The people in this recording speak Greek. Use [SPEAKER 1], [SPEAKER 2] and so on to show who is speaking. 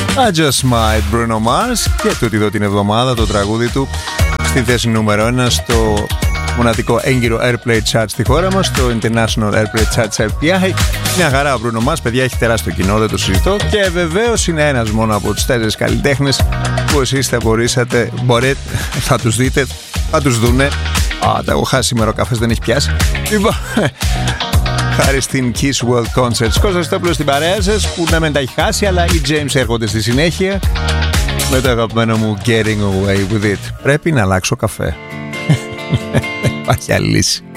[SPEAKER 1] I Just Might, Bruno Mars, και τούτη εδώ την εβδομάδα το τραγούδι του στη θέση νούμερο 1 στο μοναδικό έγκυρο Airplay Chart στη χώρα μας, το International Airplay Chart RPI. Μια χαρά ο Bruno Mars, παιδιά, έχει τεράστιο κοινό, δεν το συζητώ, και βεβαίως είναι ένας μόνο από τους 4 καλλιτέχνες που εσείς θα θα τους δείτε, θα τους δούνε. Τα έχω χάσει σήμερα, ο καφές δεν έχει πιάσει. Λοιπόν, χάρη στην Kiss World Concerts. Κώστας Χριστόπουλος στην παρέα σας, που να μην τα έχει χάσει, αλλά οι James έρχονται στη συνέχεια με το αγαπημένο μου Getting Away With It. Πρέπει να αλλάξω καφέ. Υπάρχει άλλη λύση.